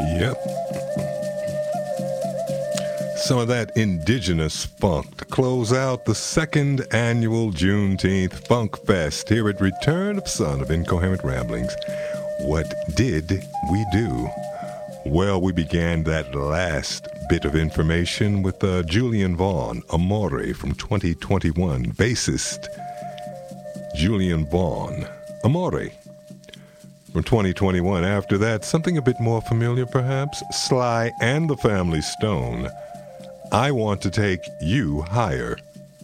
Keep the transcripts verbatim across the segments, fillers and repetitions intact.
Yep. Some of that indigenous funk to close out the second annual Juneteenth Funk Fest here at Return of Son of Incoherent Ramblings. What did we do? Well, we began that last bit of information with uh, Julian Vaughn, Amore from twenty twenty-one, bassist Julian Vaughn, Amore from twenty twenty-one. After that, something a bit more familiar perhaps, Sly and the Family Stone, I Want to Take You Higher.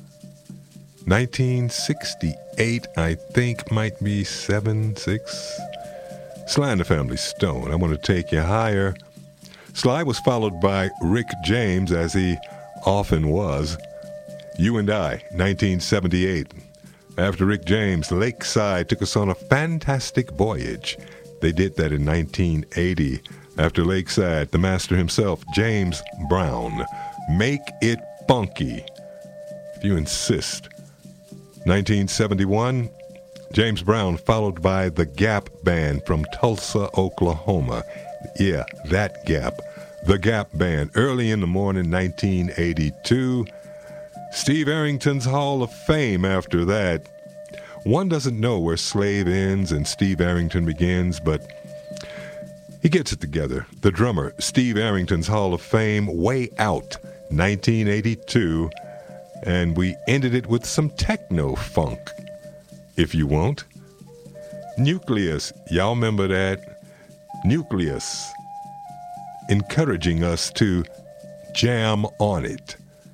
nineteen sixty-eight, I think, might be seven, six. Sly and the Family Stone, I Want to Take You Higher. Sly was followed by Rick James, as he often was. You and I, nineteen seventy-eight. After Rick James, Lakeside took us on a fantastic voyage. They did that in nineteen eighty. After Lakeside, the master himself, James Brown, Make It Funky, if you insist. nineteen seventy-one, James Brown, followed by the Gap Band from Tulsa, Oklahoma. Yeah, that Gap. The Gap Band. Early in the morning, nineteen eighty-two. Steve Arrington's Hall of Fame after that. One doesn't know where Slave ends and Steve Arrington begins, but he gets it together. The drummer, Steve Arrington's Hall of Fame, Way Out, nineteen eighty-two. And we ended it with some techno-funk, if you won't. Nucleus, y'all remember that? Nucleus, encouraging us to jam on it.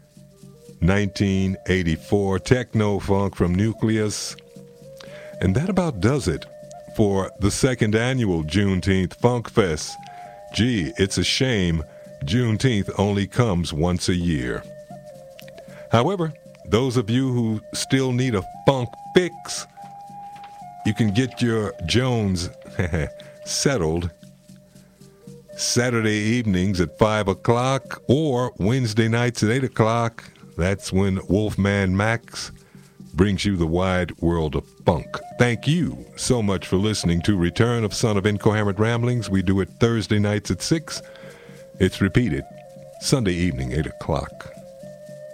nineteen eighty-four, techno-funk from Nucleus. And that about does it for the second annual Juneteenth Funk Fest. Gee, it's a shame Juneteenth only comes once a year. However, those of you who still need a funk fix, you can get your Jones settled Saturday evenings at five o'clock or Wednesday nights at eight o'clock. That's when Wolfman Max brings you the wide world of funk. Thank you so much for listening to Return of Son of Incoherent Ramblings. We do it Thursday nights at six. It's repeated Sunday evening, eight o'clock.